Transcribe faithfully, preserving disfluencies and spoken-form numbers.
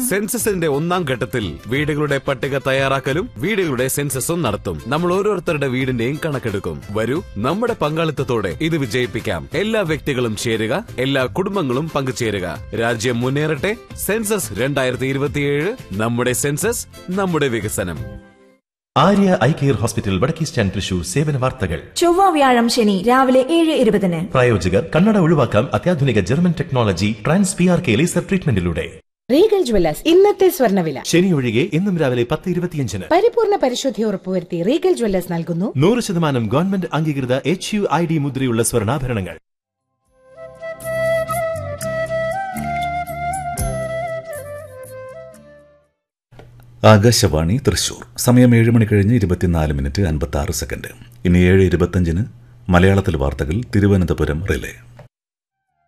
സെൻസസിന്റെ ഒന്നാം ഘട്ടത്തിൽ വീടുകളുടെ പട്ടിക തയ്യാറാക്കലും വീടുകളുടെ സെൻസസും നടത്തും. നമ്മൾ ഓരോരുത്തരുടെ വീടിന്റെയും കണക്കെടുക്കും. വരൂ, നമ്മുടെ പങ്കാളിത്തത്തോടെ ഇത് വിജയിപ്പിക്കാം. എല്ലാ വ്യക്തികളും ചേരുക, എല്ലാ കുടുംബങ്ങളും പങ്കുചേരുക. രാജ്യം മുന്നേറട്ടെ. സെൻസസ് രണ്ടായിരത്തി ഇരുപത്തിയേഴ്. നമ്മുടെ സെൻസസ്, നമ്മുടെ വികസനം. ആര്യ ഐ കെയർ ഹോസ്പിറ്റൽ വടക്കേ സ്റ്റാൻഡ് തൃശൂർ. സേവന വാർത്തകൾ ചൊവ്വ വ്യാഴം ശനി രാവിലെ ഏഴ് ഇരുപതിന്. പ്രായോജകർ കണ്ണട ഒഴിവാക്കാം അത്യാധുനിക German technology trans P R K laser ട്രീറ്റ്മെന്റിലൂടെ. Regal Jewellers ഇന്നത്തെ സ്വർണ്ണവില. ശനി ഒഴികെ ഇന്നും രാവിലെ പത്ത് ഇരുപത്തിയഞ്ചിന്. പരിപൂർണ പരിശുദ്ധി ഉറപ്പുവരുത്തി റീഗൽ ജ്വല്ലേഴ്സ് നൽകുന്നു നൂറ് ശതമാനം ഗവൺമെന്റ് അംഗീകൃത എച്ച് യു ഐ ഡി മുദ്രയുള്ള സ്വർണ്ണാഭരണങ്ങൾ. ആകാശവാണി തൃശൂർ. സമയം ഏഴ് മണി കഴിഞ്ഞ് ഇരുപത്തിനാല് മിനിറ്റ് അൻപത്തി ആറ് സെക്കൻഡ്. ഇനി ഏഴ് ഇരുപത്തഞ്ചിന് മലയാളത്തിൽ വാർത്തകൾ തിരുവനന്തപുരം റിലേ.